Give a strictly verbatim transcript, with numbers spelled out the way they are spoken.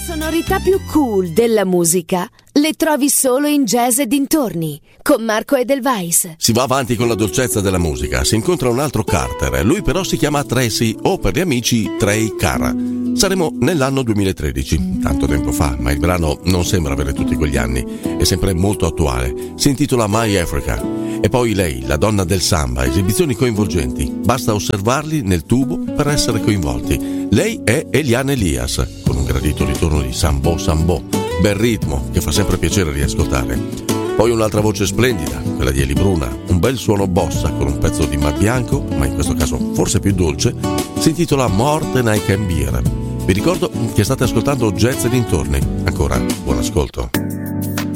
sonorità più cool della musica le trovi solo in Jazz e dintorni, con Marco Edelweiss. Si va avanti con la dolcezza della musica, si incontra un altro Carter, lui però si chiama Tracy o per gli amici Trey Carra. Saremo nell'anno duemilatredici, tanto tempo fa, ma il brano non sembra avere tutti quegli anni, è sempre molto attuale, si intitola My Africa. E poi lei, la donna del samba, esibizioni coinvolgenti, basta osservarli nel tubo per essere coinvolti. Lei è Eliane Elias, con un gradito ritorno di Sambo Sambo, bel ritmo che fa sempre piacere riascoltare. Poi un'altra voce splendida, quella di Eli Bruna, un bel suono bossa con un pezzo di Mar Bianco, ma in questo caso forse più dolce, si intitola More Than I Can Bear. Vi ricordo che state ascoltando Jazz e dintorni. Ancora buon ascolto.